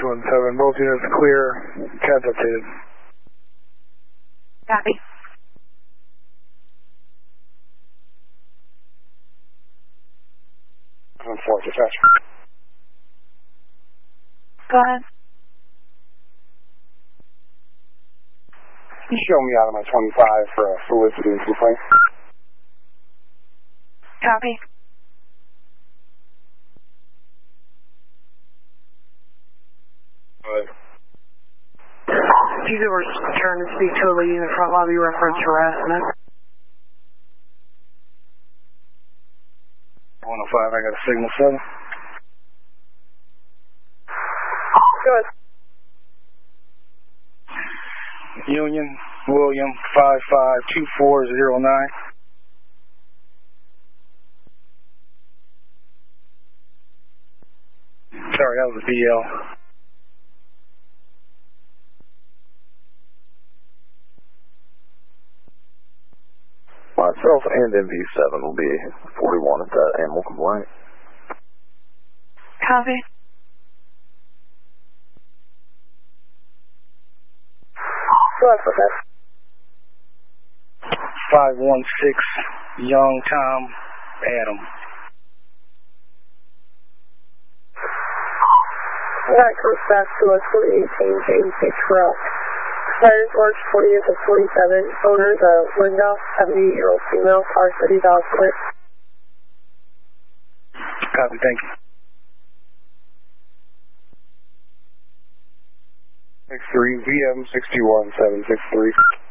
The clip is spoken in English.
617, both units clear, CAD's updated. Copy. Four, dispatch. Go ahead. You show me out of my 25 for a soliciting complaint. Copy. User was trying to speak to a lady in the front lobby reference harassment. 105, I got a signal 7. Go ahead. Union, William, 552409. Sorry, that was a BL. Myself and MV7 will be 41 at that animal complaint. Copy. Go ahead, Professor. 516, Young Tom, Adam. That goes back to us 2018 James H. Route. Tires March 40th of 47. Owners Linda, 70-year-old female, Car City Dogfoot. Copy, thank you. X3 VM 61763.